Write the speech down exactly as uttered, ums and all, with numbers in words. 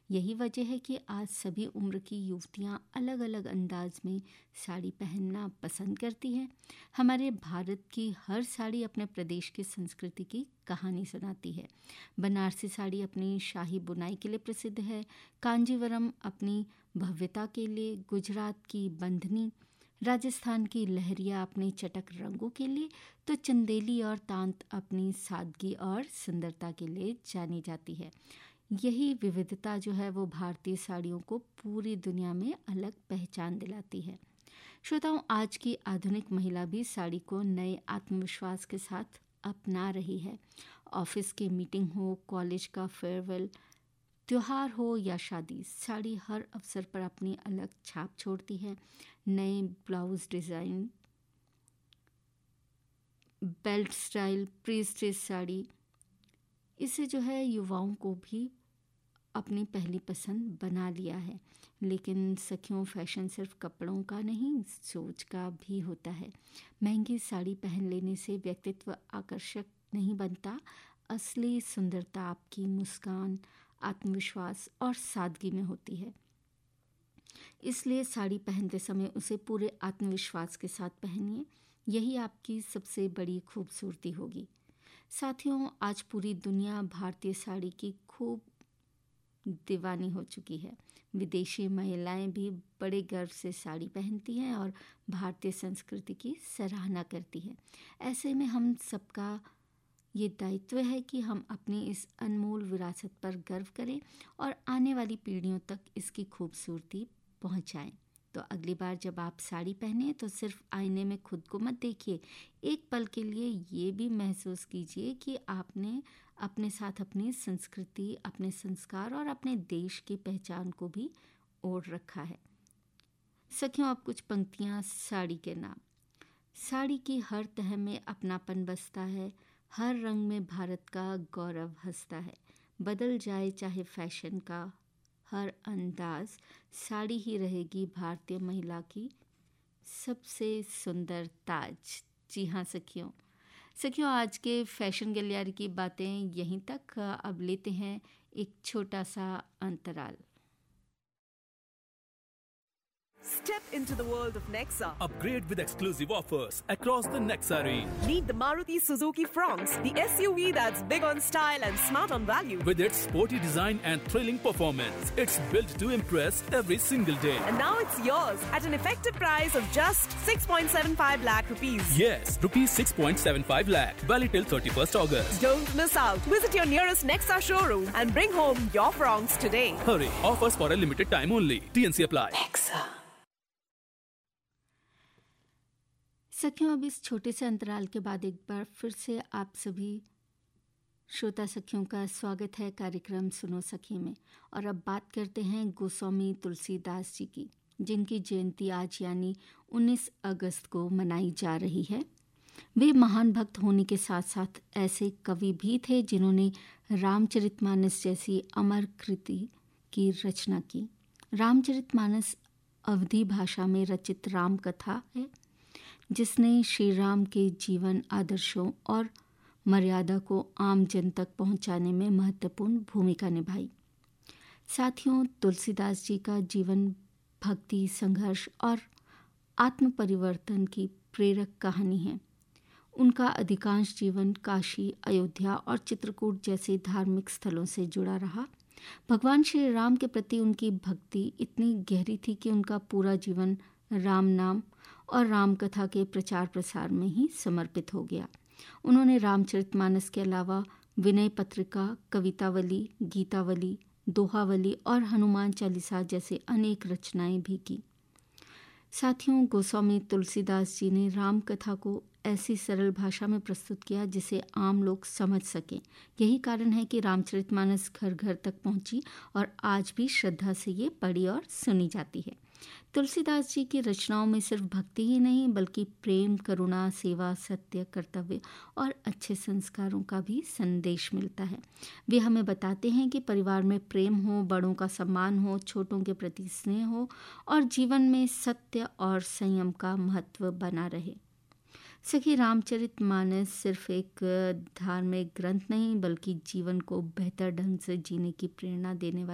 यही वजह है कि आज सभी उम्र की युवतियां अलग अलग अंदाज में साड़ी पहनना पसंद करती हैं। हमारे भारत की हर साड़ी अपने प्रदेश की संस्कृति की कहानी सुनाती है। बनारसी साड़ी अपनी शाही बुनाई के लिए प्रसिद्ध है, कांजीवरम अपनी भव्यता के लिए, गुजरात की बंधनी, राजस्थान की लहरिया अपने चटक रंगों के लिए, तो चंदेली और तांत अपनी सादगी और सुंदरता के लिए जानी जाती है। यही विविधता जो है वो भारतीय साड़ियों को पूरी दुनिया में अलग पहचान दिलाती है। श्रोताओं, आज की आधुनिक महिला भी साड़ी को नए आत्मविश्वास के साथ अपना रही है। ऑफिस की मीटिंग हो, कॉलेज का फेयरवेल, त्योहार हो या शादी, साड़ी हर अवसर पर अपनी अलग छाप छोड़ती है। नए blouse design, belt style, pre stitch sari, इससे जो है युवाओं को भी अपनी पहली पसंद बना लिया है। लेकिन सखियों, फैशन सिर्फ कपड़ों का नहीं, सोच का भी होता है। महंगी साड़ी पहन लेने से व्यक्तित्व आकर्षक नहीं बनता। असली सुंदरता आपकी मुस्कान, आत्मविश्वास और सादगी में होती है। इसलिए साड़ी पहनते समय उसे पूरे आत्मविश्वास के साथ पहनिए। यही आपकी सबसे बड़ी खूबसूरती होगी। साथियों, आज पूरी दुनिया भारतीय साड़ी की खूब दीवानी हो चुकी है। विदेशी महिलाएं भी बड़े गर्व से साड़ी पहनती हैं और भारतीय संस्कृति की सराहना करती हैं। ऐसे में हम सबका ये दायित्व है कि हम अपनी इस अनमोल विरासत पर गर्व करें और आने वाली पीढ़ियों तक इसकी खूबसूरती पहुंचाएं। तो अगली बार जब आप साड़ी पहने तो सिर्फ आईने में खुद को मत देखिए। एक पल के लिए ये भी महसूस कीजिए कि आपने अपने साथ अपनी संस्कृति, अपने संस्कार और अपने देश की पहचान को भी ओढ़ रखा है। सखियों, अब कुछ पंक्तियाँ साड़ी के नाम। साड़ी की हर तह में अपनापन बसता है, हर रंग में भारत का गौरव हंसता है। बदल जाए चाहे फैशन का हर अंदाज, साड़ी ही रहेगी भारतीय महिला की सबसे सुंदर ताज। जी हाँ सखियों, सखियों आज के फैशन गलियारे की बातें यहीं तक। अब लेते हैं एक छोटा सा अंतराल। Step into the world of Nexa. Upgrade with exclusive offers across the Nexa range. Meet the Maruti Suzuki Fronx, the S U V that's big on style and smart on value. With its sporty design and thrilling performance, it's built to impress every single day. And now it's yours at an effective price of just six point seven five lakh rupees. Yes, rupees six point seven five lakh. Valid till thirty-first August. Don't miss out. Visit your nearest Nexa showroom and bring home your Fronx today. Hurry, offers for a limited time only. T N C apply. Nexa. सखियों, अब इस छोटे से अंतराल के बाद एक बार फिर से आप सभी श्रोता सखियों का स्वागत है कार्यक्रम सुनो सखी में। और अब बात करते हैं गोस्वामी तुलसीदास जी की, जिनकी जयंती आज यानी उन्नीस अगस्त को मनाई जा रही है। वे महान भक्त होने के साथ साथ ऐसे कवि भी थे जिन्होंने रामचरितमानस जैसी अमर कृति की रचना की। रामचरितमानस अवधी भाषा में रचित राम कथा है, जिसने श्री राम के जीवन, आदर्शों और मर्यादा को आम जन तक पहुंचाने में महत्वपूर्ण भूमिका निभाई। साथियों, तुलसीदास जी का जीवन भक्ति, संघर्ष और आत्म परिवर्तन की प्रेरक कहानी है। उनका अधिकांश जीवन काशी, अयोध्या और चित्रकूट जैसे धार्मिक स्थलों से जुड़ा रहा। भगवान श्री राम के प्रति उनकी भक्ति इतनी गहरी थी कि उनका पूरा जीवन राम नाम और राम कथा के प्रचार प्रसार में ही समर्पित हो गया। उन्होंने रामचरितमानस के अलावा विनय पत्रिका, कवितावली, गीतावली, दोहावली और हनुमान चालीसा जैसे अनेक रचनाएं भी की। साथियों, गोस्वामी तुलसीदास जी ने राम कथा को ऐसी सरल भाषा में प्रस्तुत किया जिसे आम लोग समझ सकें। यही कारण है कि रामचरितमानस घर घर तक पहुंची और आज भी श्रद्धा से ये पढ़ी और सुनी जाती है। तुलसीदास जी की रचनाओं में सिर्फ भक्ति ही नहीं बल्कि प्रेम, करुणा, सेवा, सत्य, कर्तव्य और अच्छे संस्कारों का भी संदेश मिलता है। वे हमें बताते हैं कि परिवार में प्रेम हो, बड़ों का सम्मान हो, छोटों के प्रति स्नेह हो और जीवन में सत्य और संयम का महत्व बना रहे। सखी, रामचरितमानस सिर्फ एक धार्मिक ग्रंथ नहीं बल्कि जीवन को बेहतर ढंग से जीने की प्रेरणा देने वाला